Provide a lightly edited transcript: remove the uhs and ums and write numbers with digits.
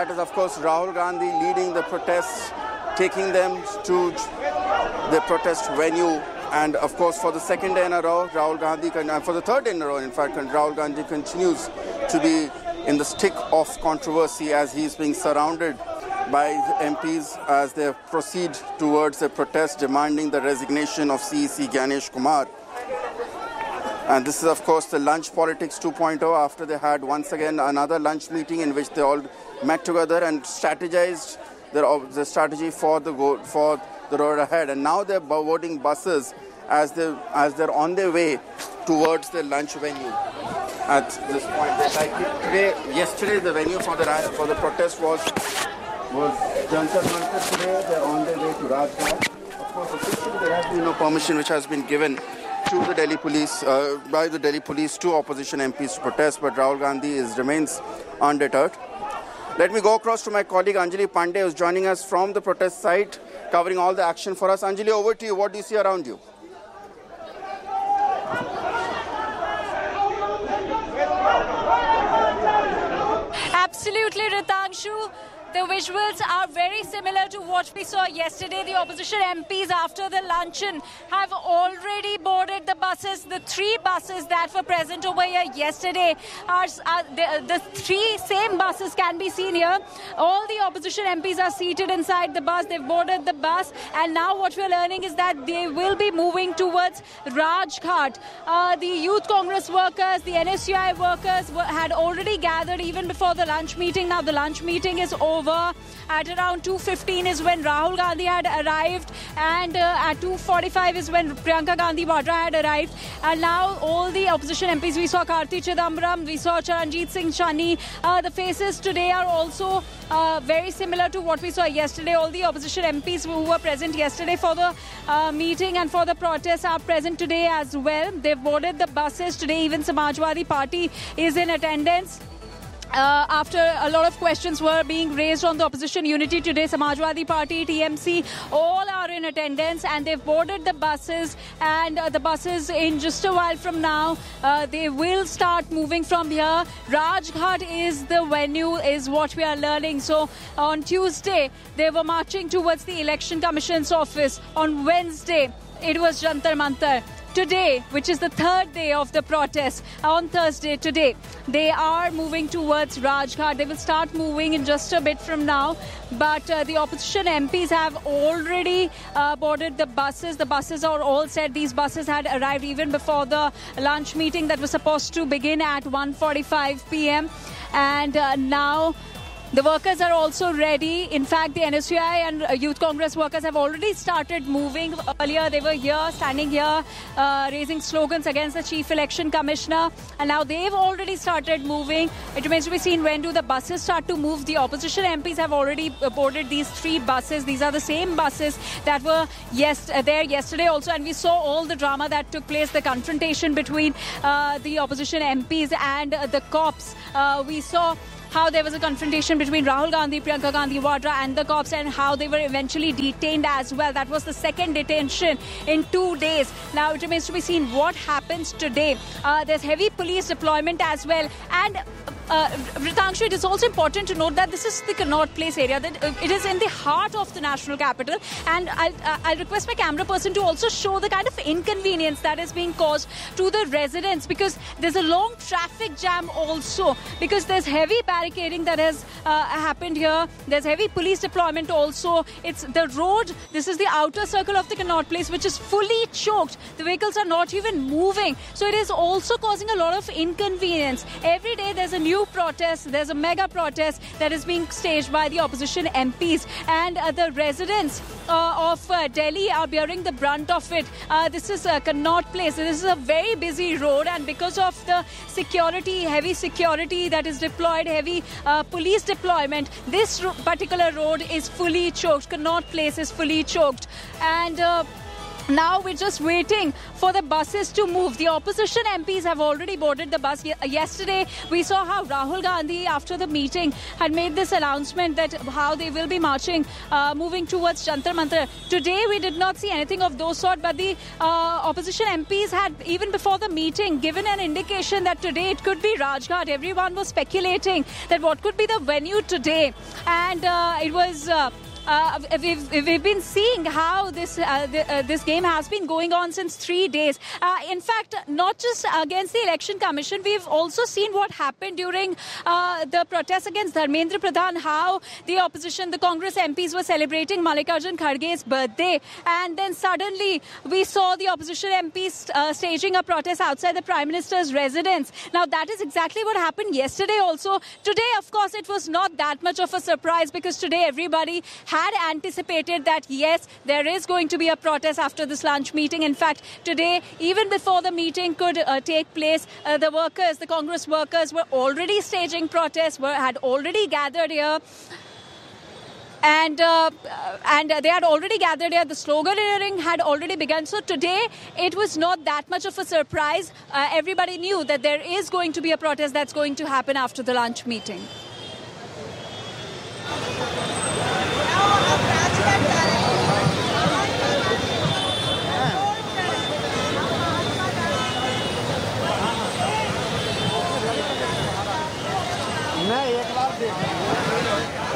that is, of course, Rahul Gandhi leading the protests, taking them to the protest venue. And, of course, for the second day in a row, for the third day in a row, in fact, Rahul Gandhi continues to be in the stick of controversy as he is being surrounded by the MPs as they proceed towards a protest demanding the resignation of CEC Ganesh Kumar. And this is, of course, the lunch politics 2.0 after they had once again another lunch meeting in which they all met together and strategized the strategy for the road ahead. And now they're boarding buses as they're on their way towards the lunch venue. At this point, yesterday the venue for the protest was Jantar Mantar. Today they're on their way to Rajghat. Of course, officially there has been no permission which has been given to the Delhi police by the Delhi police to opposition MPs to protest, but Rahul Gandhi remains undeterred. Let me go across to my colleague Anjali Pandey, who's joining us from the protest site, covering all the action for us. Anjali, over to you. What do you see around you? Absolutely, Ritangshu. The visuals are very similar to what we saw yesterday. The opposition MPs after the luncheon have already boarded the buses. The three buses that were present over here yesterday are the three same buses can be seen here. All the opposition MPs are seated inside the bus. They've boarded the bus. And now what we're learning is that they will be moving towards Rajghat. The Youth Congress workers, the NSUI workers had already gathered even before the lunch meeting. Now the lunch meeting is over. At around 2:15 is when Rahul Gandhi had arrived, and at 2:45 is when Priyanka Gandhi Vadra had arrived. And now all the opposition MPs, we saw Karti Chidambaram, we saw Charanjit Singh Chani. The faces today are also very similar to what we saw yesterday. All the opposition MPs who were present yesterday for the meeting and for the protests are present today as well. They've boarded the buses today. Even Samajwadi Party is in attendance. After a lot of questions were being raised on the opposition unity today, Samajwadi Party, TMC, all are in attendance and they've boarded the buses. And the buses in just a while from now, they will start moving from here. Rajghat is the venue, is what we are learning. So on Tuesday, they were marching towards the Election Commission's office. On Wednesday, it was Jantar Mantar. Today, which is the third day of the protest, on Thursday today, they are moving towards Rajghat. They will start moving in just a bit from now. But the opposition MPs have already boarded the buses. The buses are all set. These buses had arrived even before the lunch meeting that was supposed to begin at 1:45 p.m. And now the workers are also ready. In fact, the NSUI and Youth Congress workers have already started moving. Earlier, they were here, standing here, raising slogans against the Chief Election Commissioner. And now they've already started moving. It remains to be seen when do the buses start to move. The opposition MPs have already boarded these three buses. These are the same buses that were there yesterday also. And we saw all the drama that took place, the confrontation between the opposition MPs and the cops. We saw how there was a confrontation between Rahul Gandhi, Priyanka Gandhi Vadra and the cops, and how they were eventually detained as well. That was the second detention in 2 days. Now it remains to be seen what happens today. There's heavy police deployment as well. And Ritangshu, it is also important to note that this is the Connaught Place area. That it is in the heart of the national capital. And I'll request my camera person to also show the kind of inconvenience that is being caused to the residents, because there's a long traffic jam also, because there's heavy barricading that has happened here. There's heavy police deployment also. It's the road. This is the outer circle of the Connaught Place, which is fully choked. The vehicles are not even moving. So it is also causing a lot of inconvenience. Every day there's a new protest. There's a mega protest that is being staged by the opposition MPs. And the residents of Delhi are bearing the brunt of it. This is Connaught Place. This is a very busy road, and because of the security, heavy security that is deployed, heavy police deployment, this particular road is fully choked. Connaught Place is fully choked. And Now we're just waiting for the buses to move. The opposition MPs have already boarded the bus. Yesterday, we saw how Rahul Gandhi, after the meeting, had made this announcement that how they will be marching, moving towards Jantar Mantar. Today, we did not see anything of those sort, but the opposition MPs had, even before the meeting, given an indication that today it could be Rajghat. Everyone was speculating that what could be the venue today. And it was... we've been seeing how this game has been going on since 3 days. In fact, not just against the Election Commission, we've also seen what happened during the protests against Dharmendra Pradhan, how the opposition, the Congress MPs were celebrating Mallikarjun Kharge's birthday. And then suddenly we saw the opposition MPs staging a protest outside the Prime Minister's residence. Now, that is exactly what happened yesterday also. Today, of course, it was not that much of a surprise because today everybody had anticipated that, yes, there is going to be a protest after this lunch meeting. In fact, today, even before the meeting could take place, the Congress workers were already staging protests, had already gathered here. And they had already gathered here. The sloganeering had already begun. So today, it was not that much of a surprise. Everybody knew that there is going to be a protest that's going to happen after the lunch meeting. मैं एक बार देख